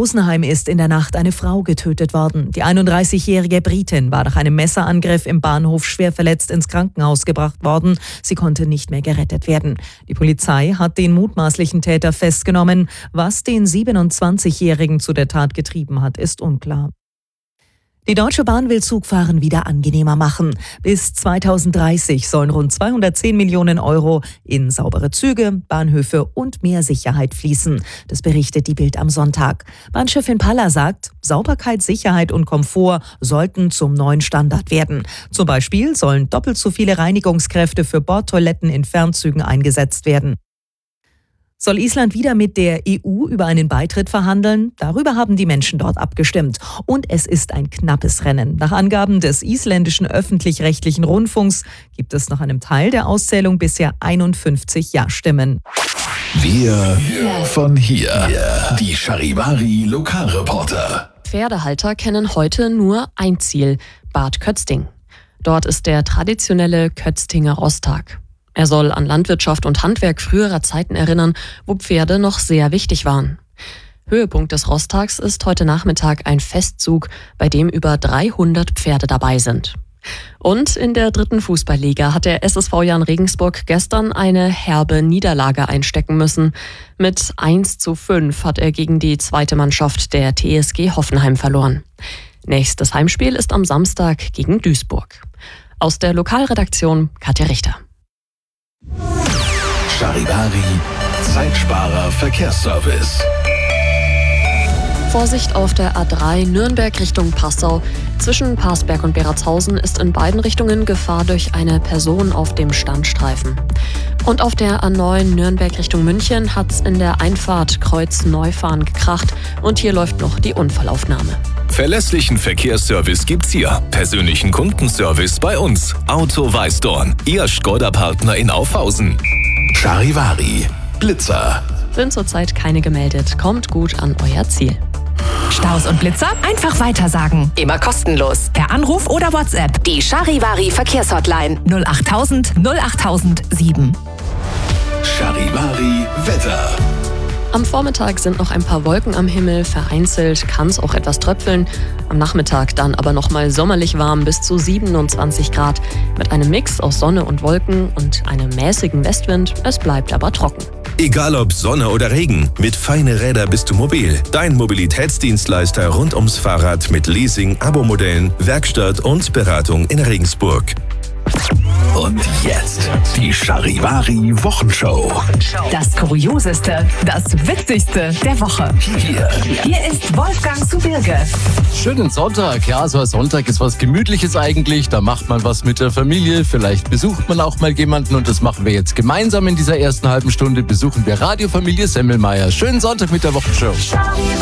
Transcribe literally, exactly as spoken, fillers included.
Rosenheim ist in der Nacht eine Frau getötet worden. Die einunddreißigjährige Britin war nach einem Messerangriff im Bahnhof schwer verletzt ins Krankenhaus gebracht worden. Sie konnte nicht mehr gerettet werden. Die Polizei hat den mutmaßlichen Täter festgenommen. Was den siebenundzwanzigjährigen zu der Tat getrieben hat, ist unklar. Die Deutsche Bahn will Zugfahren wieder angenehmer machen. Bis zweitausenddreißig sollen rund zweihundertzehn Millionen Euro in saubere Züge, Bahnhöfe und mehr Sicherheit fließen. Das berichtet die Bild am Sonntag. Bahnchefin Paller sagt, Sauberkeit, Sicherheit und Komfort sollten zum neuen Standard werden. Zum Beispiel sollen doppelt so viele Reinigungskräfte für Bordtoiletten in Fernzügen eingesetzt werden. Soll Island wieder mit der E U über einen Beitritt verhandeln? Darüber haben die Menschen dort abgestimmt. Und es ist ein knappes Rennen. Nach Angaben des isländischen öffentlich-rechtlichen Rundfunks gibt es nach einem Teil der Auszählung bisher einundfünfzig Ja-Stimmen. Wir von hier. Die Charivari Lokalreporter. Pferdehalter kennen heute nur ein Ziel, Bad Kötzting. Dort ist der traditionelle Kötztinger Rosttag. Er soll an Landwirtschaft und Handwerk früherer Zeiten erinnern, wo Pferde noch sehr wichtig waren. Höhepunkt des Rosttags ist heute Nachmittag ein Festzug, bei dem über dreihundert Pferde dabei sind. Und in der dritten Fußballliga hat der S S V Jahn Regensburg gestern eine herbe Niederlage einstecken müssen. Mit eins zu fünf hat er gegen die zweite Mannschaft der T S G Hoffenheim verloren. Nächstes Heimspiel ist am Samstag gegen Duisburg. Aus der Lokalredaktion Katja Richter. Charivari, Zeitsparer Verkehrsservice. Vorsicht auf der A drei Nürnberg Richtung Passau. Zwischen Parsberg und Beratshausen ist in beiden Richtungen Gefahr durch eine Person auf dem Standstreifen. Und auf der A neun Nürnberg Richtung München hat's in der Einfahrt Kreuz Neufahren gekracht und hier läuft noch die Unfallaufnahme. Verlässlichen Verkehrsservice gibt's hier. Persönlichen Kundenservice bei uns. Auto Weißdorn, Ihr Škoda-Partner in Aufhausen. Charivari, Blitzer. Sind zurzeit keine gemeldet. Kommt gut an euer Ziel. Staus und Blitzer einfach weitersagen. Immer kostenlos. Per Anruf oder WhatsApp. Die Charivari Verkehrshotline null achttausend null achttausend sieben. Charivari Wetter. Am Vormittag sind noch ein paar Wolken am Himmel, vereinzelt kann es auch etwas tröpfeln. Am Nachmittag dann aber nochmal sommerlich warm bis zu siebenundzwanzig Grad mit einem Mix aus Sonne und Wolken und einem mäßigen Westwind. Es bleibt aber trocken. Egal ob Sonne oder Regen, mit Feine Räder bist du mobil. Dein Mobilitätsdienstleister rund ums Fahrrad mit Leasing, Abo-Modellen, Werkstatt und Beratung in Regensburg. Und jetzt die Charivari Wochenshow. Das Kurioseste, das Witzigste der Woche. Hier. Hier ist Wolfgang zu Birge. Schönen Sonntag. Ja, so ein Sonntag ist was Gemütliches eigentlich. Da macht man was mit der Familie. Vielleicht besucht man auch mal jemanden und das machen wir jetzt gemeinsam in dieser ersten halben Stunde. Besuchen wir Radiofamilie Semmelmeier. Schönen Sonntag mit der Wochenshow. Charivari.